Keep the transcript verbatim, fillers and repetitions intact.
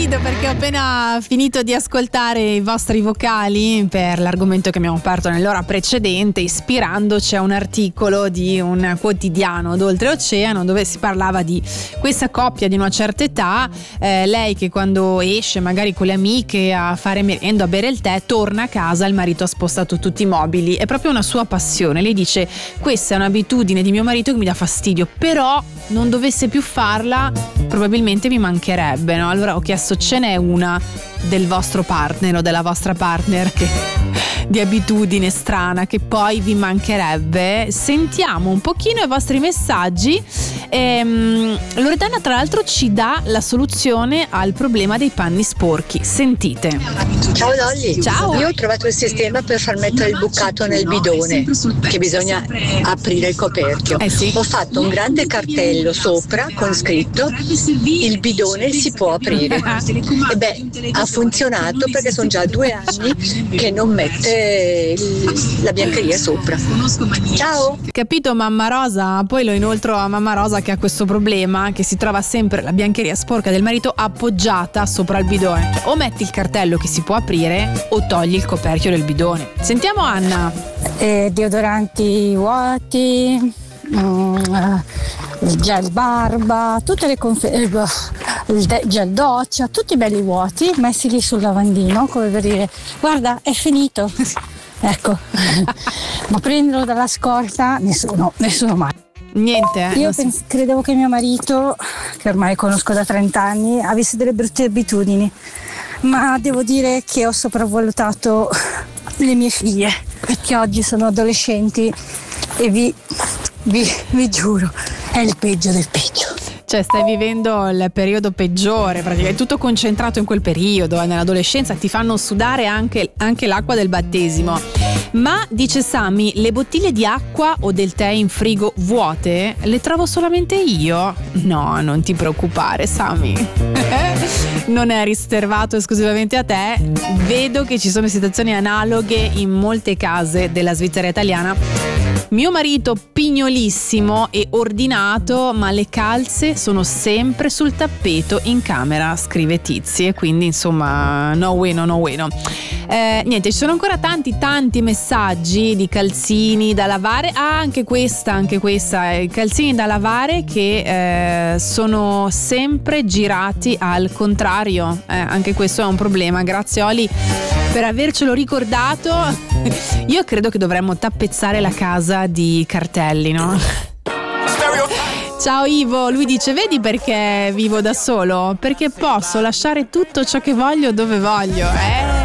rido perché ho appena finito di ascoltare i vostri vocali per l'argomento che abbiamo aperto nell'ora precedente, ispirandoci a un articolo di un quotidiano d'oltreoceano dove si parlava di questa coppia di una certa età, eh, lei che quando esce magari con le amiche a fare merenda, a bere il tè, torna a casa, il marito ha spostato tutti i mobili, è proprio una sua passione. Lei dice: questa è un'abitudine di mio marito che mi dà fastidio, però non dovesse più farla probabilmente mi mancherebbe, no? Allora ho chiesto: ce n'è una del vostro partner o della vostra partner che di abitudine strana che poi vi mancherebbe? Sentiamo un pochino i vostri messaggi. ehm, Loredana tra l'altro ci dà la soluzione al problema dei panni sporchi, sentite. Ciao Dolly. Ciao. Io ho trovato il sistema per far mettere il bucato nel bidone, che bisogna aprire il coperchio. Eh sì. Ho fatto un grande cartello sopra con scritto: il bidone si può aprire. E beh, ha funzionato perché sono già due anni che non mette il- la biancheria sopra. Ciao. Capito mamma Rosa? Poi lo inoltro a mamma Rosa che ha questo problema, che si trova sempre la biancheria sporca del marito appoggiata sopra il bidone. Cioè, o metti il cartello che si può aprire o togli il coperchio del bidone. Sentiamo Anna. Eh, deodoranti vuoti, mm, eh, il gel barba, tutte le confe- eh, il de- gel doccia, tutti belli vuoti, messi lì sul lavandino come per dire: guarda, è finito. Ecco. Ma prenderlo dalla scorta nessuno, nessuno mai. Niente, eh, Io non si- pens- credevo che mio marito, che ormai conosco da trenta anni, avesse delle brutte abitudini, ma devo dire che ho sopravvalutato le mie figlie, perché oggi sono adolescenti e vi, vi, vi giuro, è il peggio del peggio. Cioè stai vivendo il periodo peggiore, praticamente è tutto concentrato in quel periodo, eh, nell'adolescenza ti fanno sudare anche, anche l'acqua del battesimo. Ma dice Sami, le bottiglie di acqua o del tè in frigo vuote le trovo solamente io? No, non ti preoccupare Sami, non è riservato esclusivamente a te, vedo che ci sono situazioni analoghe in molte case della Svizzera italiana. Mio marito pignolissimo e ordinato, ma le calze sono sempre sul tappeto in camera, scrive Tizi, e quindi insomma no bueno, no bueno. Eh, niente, ci sono ancora tanti tanti messaggi di calzini da lavare. Ah, anche questa, anche questa, i calzini da lavare che eh, sono sempre girati al contrario. Eh, anche questo è un problema. Grazie Oli per avercelo ricordato. Io credo che dovremmo tappezzare la casa di cartelli, no? Ciao Ivo, lui dice: vedi perché vivo da solo? Perché posso lasciare tutto ciò che voglio dove voglio, eh?